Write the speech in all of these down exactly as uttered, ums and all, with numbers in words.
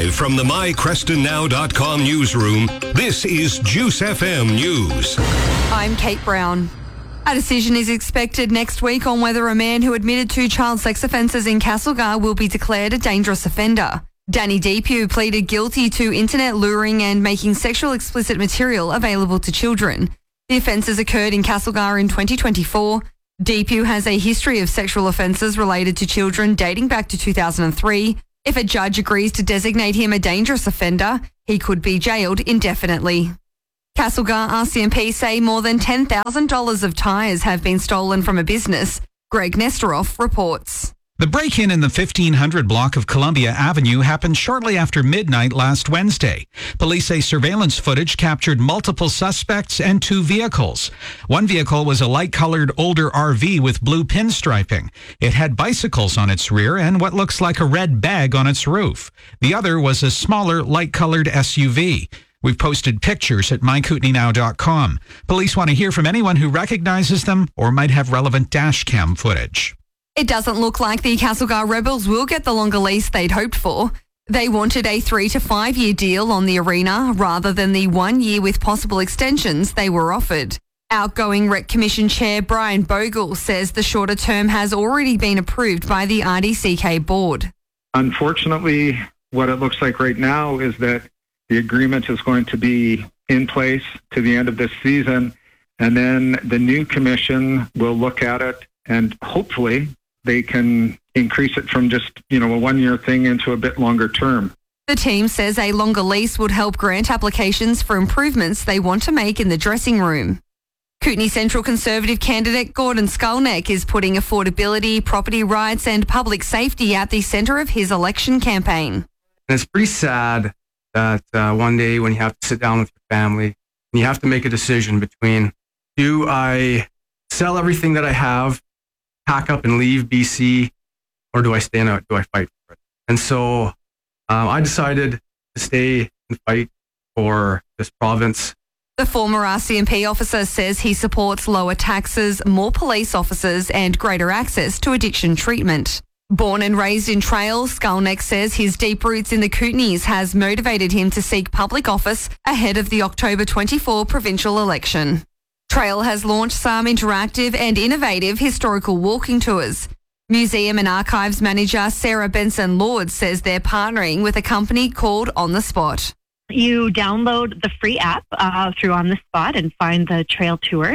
Live from the my creston now dot com newsroom, this is Juice F M News. I'm Kate Brown. A decision is expected next week on whether a man who admitted to child sex offences in Castlegar will be declared a dangerous offender. Danny Depew pleaded guilty to internet luring and making sexual explicit material available to children. The offences occurred in Castlegar in twenty twenty-four. Depew has a history of sexual offences related to children dating back to two thousand three. If a judge agrees to designate him a dangerous offender, he could be jailed indefinitely. Castlegar R C M P say more than ten thousand dollars of tyres have been stolen from a business. Greg Nesteroff reports. The break-in in the fifteen hundred block of Columbia Avenue happened shortly after midnight last Wednesday. Police say surveillance footage captured multiple suspects and two vehicles. One vehicle was a light-colored older R V with blue pinstriping. It had bicycles on its rear and what looks like a red bag on its roof. The other was a smaller, light-colored S U V. We've posted pictures at my kootenay now dot com. Police want to hear from anyone who recognizes them or might have relevant dash cam footage. It doesn't look like the Castlegar Rebels will get the longer lease they'd hoped for. They wanted a three to five year deal on the arena rather than the one year with possible extensions they were offered. Outgoing Rec Commission Chair Brian Bogle says the shorter term has already been approved by the R D C K board. Unfortunately, what it looks like right now is that the agreement is going to be in place to the end of this season, and then the new commission will look at it and hopefully they can increase it from just, you know, a one-year thing into a bit longer term. The team says a longer lease would help grant applications for improvements they want to make in the dressing room. Kootenay Central Conservative candidate Gordon Skulneck is putting affordability, property rights and public safety at the centre of his election campaign. And it's pretty sad that uh, one day when you have to sit down with your family and you have to make a decision between, do I sell everything that I have, pack up and leave B C, or do I stand out? Do I fight for it? And so um, I decided to stay and fight for this province. The former R C M P officer says he supports lower taxes, more police officers and greater access to addiction treatment. Born and raised in Trail, Skulneck says his deep roots in the Kootenays has motivated him to seek public office ahead of the October twenty-fourth provincial election. Trail has launched some interactive and innovative historical walking tours. Museum and Archives manager Sarah Benson-Lord says they're partnering with a company called On The Spot. You download the free app uh, through On The Spot and find the trail tours,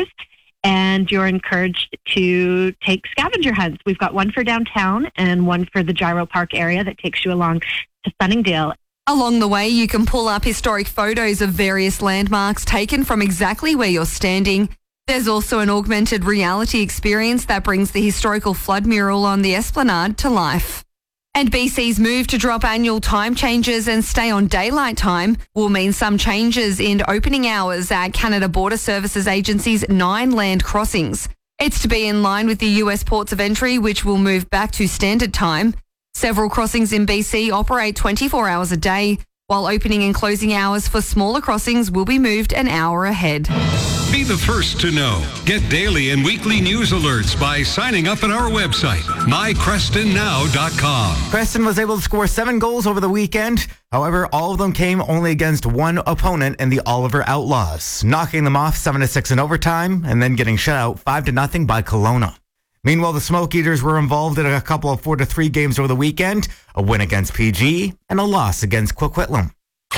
and you're encouraged to take scavenger hunts. We've got one for downtown and one for the Gyro Park area that takes you along to Sunningdale. Along the way, you can pull up historic photos of various landmarks taken from exactly where you're standing. There's also an augmented reality experience that brings the historical flood mural on the Esplanade to life. And B C's move to drop annual time changes and stay on daylight time will mean some changes in opening hours at Canada Border Services Agency's nine land crossings. It's to be in line with the U S ports of entry, which will move back to standard time. Several crossings in B C operate twenty-four hours a day, while opening and closing hours for smaller crossings will be moved an hour ahead. Be the first to know. Get daily and weekly news alerts by signing up at our website, my creston now dot com. Creston was able to score seven goals over the weekend. However, all of them came only against one opponent in the Oliver Outlaws, knocking them off seven to six in overtime and then getting shut out five to nothing by Kelowna. Meanwhile, the Smoke Eaters were involved in a couple of four to three games over the weekend, a win against P G and a loss against Coquitlam.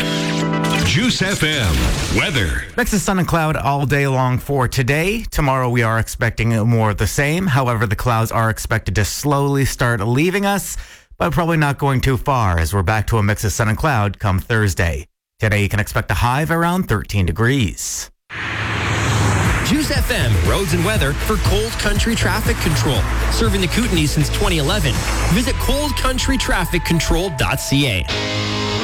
Juice F M weather. Mix of sun and cloud all day long for today. Tomorrow we are expecting more of the same. However, the clouds are expected to slowly start leaving us, but probably not going too far as we're back to a mix of sun and cloud come Thursday. Today you can expect a high of around thirteen degrees. Juice F M roads and weather for Cold Country Traffic Control. Serving the Kootenays since twenty eleven. Visit cold country traffic control dot c a.